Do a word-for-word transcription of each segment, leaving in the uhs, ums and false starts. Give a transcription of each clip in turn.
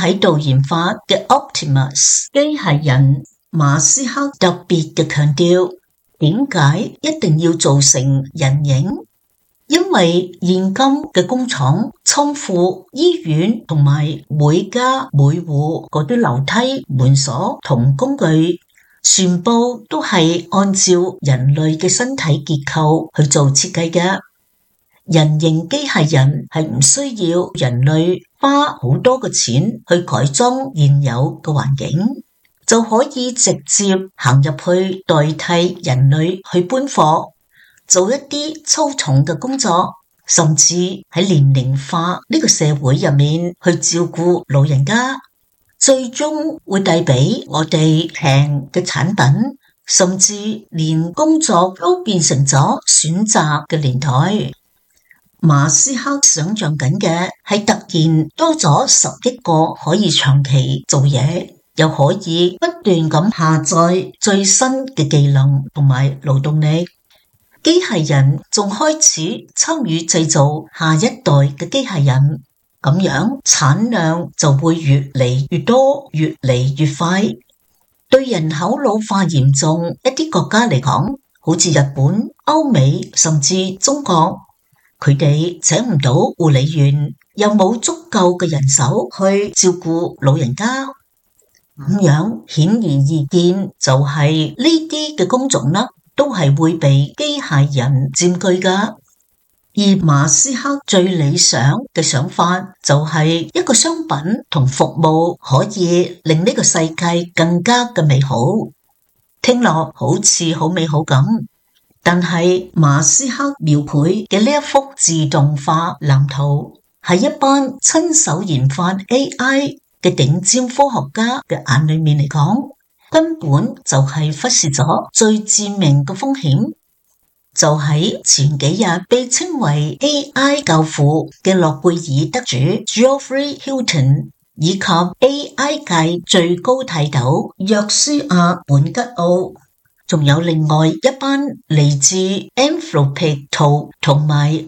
喺度研發嘅 Optimus 機械人，馬斯克特別嘅強調，點解一定要做成人形？因為現今嘅工廠、倉庫、醫院同埋每家每戶嗰啲樓梯、門鎖同工具，全部都係按照人類嘅身體結構去做設計嘅。人形機械人係唔需要人類花好多嘅錢去改裝現有嘅環境，就可以直接行入去代替人類去搬貨，做一啲粗重嘅工作，甚至喺年齡化呢個社會入面去照顧老人家，最終會帶俾我哋平嘅產品，甚至連工作都變成咗選擇嘅年代。馬斯克想象緊嘅係突然多咗十億個可以長期做嘢，又可以不斷咁下載最新嘅技能同埋勞動力。機械人仲開始參與製造下一代嘅機械人，咁樣產量就會越嚟越多，越嚟越快。對人口老化嚴重一啲國家嚟講，好似日本、歐美甚至中國，佢哋請唔到護理員，又冇足夠嘅人手去照顧老人家，咁樣顯而易見就係呢啲嘅工種啦，都係會被機械人佔據噶。而馬斯克最理想嘅想法就係一個商品同服務可以令呢個世界更加嘅美好，聽落好似好美好咁。但係馬斯克描繪嘅呢一幅自動化藍圖，喺一班親手研發 A I 嘅頂尖科學家嘅眼裏面嚟講，根本就係忽視咗最致命嘅風險。就喺前幾日被稱為 A I 教父嘅諾貝爾得主 Geoffrey Hinton， 以及 A I 界最高泰斗約書亞本吉奧，仲有另外一班嚟自 Anthropic 同埋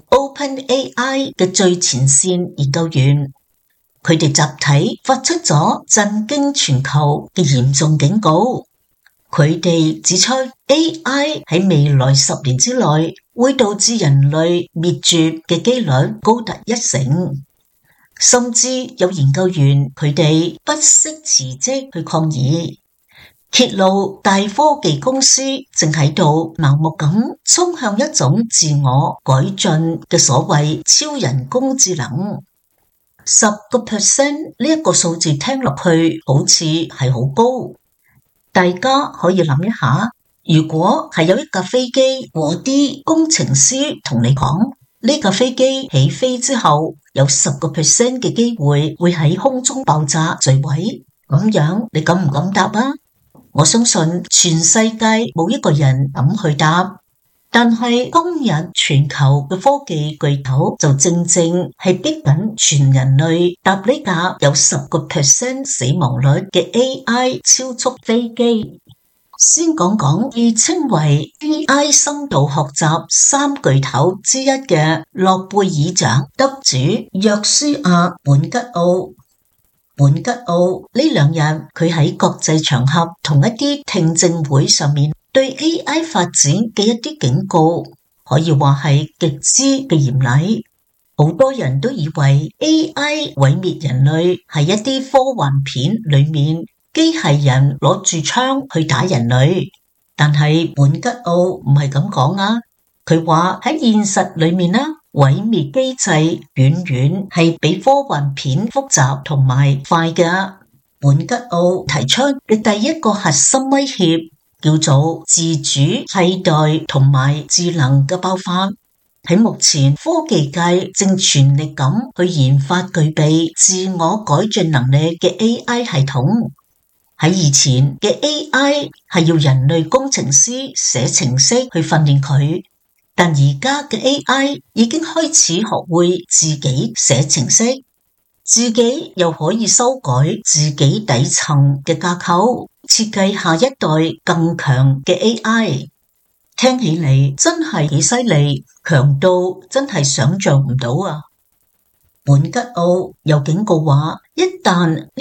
OpenAI 嘅最前線研究員，佢哋集體發出咗震驚全球嘅嚴重警告。佢哋指出 A I 喺未來十年之內會導致人類滅絕嘅幾率高達一成，甚至有研究員佢哋不惜辭職去抗議，揭露大科技公司正喺度盲目咁衝向一種自我改進嘅所謂超人工智能。十個 percent 呢一個數字聽落去好似係好高。大家可以諗一下，如果係有一架飛機，嗰啲工程師同你講，呢架飛機起飛之後有十個 percent 嘅機會會喺空中爆炸墜毀，咁樣你敢唔敢答啊？我相信全世界冇一個人敢去答。但係今日全球嘅科技巨頭就正正係逼緊全人類搭呢架有十個 percent 死亡率嘅 A I 超速飛機。先講講被稱為 A I 深度學習三巨頭之一嘅諾貝爾獎得主約書亞本吉奧。本吉奧呢兩日佢喺國際場合同一啲聽證會上面，對 A I 發展嘅一啲警告，可以話係極之嘅嚴厲。好多人都以為 A I 毀滅人類係一啲科幻片裏面機械人攞住槍去打人類，但係本吉奧唔係咁講啊。佢話喺現實裏面呢，毀滅機制遠遠係比科幻片複雜同埋快嘅。本吉奧提出嘅第一個核心威脅叫做自主替代同埋智能嘅爆發。喺目前科技界正全力咁去研發具備自我改進能力嘅 A I 系統。喺以前嘅 A I 係要人類工程師寫程式去訓練佢，但而家嘅 A I 已經開始學會自己寫程式，自己又可以修改自己底層嘅架構，設計下一代更強嘅 A I。 聽起嚟真係幾犀利，強到真係想象唔到啊！本吉奧又警告話，一旦